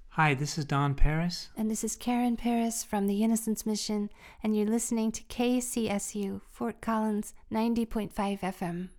Hi, this is Don Paris. And this is Karen Paris from the Innocence Mission, and you're listening to KCSU, Fort Collins, 90.5 FM.